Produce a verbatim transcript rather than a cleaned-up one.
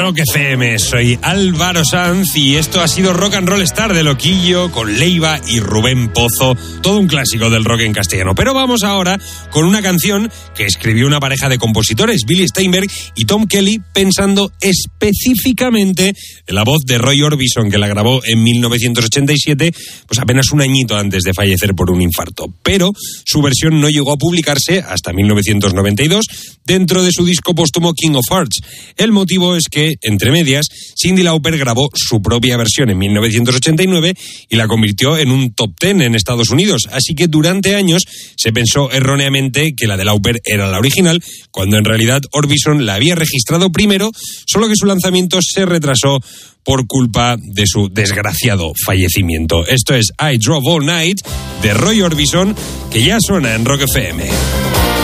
Rock F M, soy Álvaro Sanz y esto ha sido Rock and Roll Star de Loquillo con Leiva y Rubén Pozo, todo un clásico del rock en castellano. Pero vamos ahora con una canción que escribió una pareja de compositores, Billy Steinberg y Tom Kelly, pensando específicamente en la voz de Roy Orbison, que la grabó en mil novecientos ochenta y siete, pues apenas un añito antes de fallecer por un infarto. Pero su versión no llegó a publicarse hasta mil novecientos noventa y dos dentro de su disco póstumo King of Hearts. El motivo es que, entre medias, Cyndi Lauper grabó su propia versión en mil novecientos ochenta y nueve y la convirtió en un top ten en Estados Unidos. Así que durante años se pensó erróneamente que la de Lauper era la original, cuando en realidad Orbison la había registrado primero, solo que su lanzamiento se retrasó por culpa de su desgraciado fallecimiento. Esto es I Drove All Night de Roy Orbison, que ya suena en Rock F M.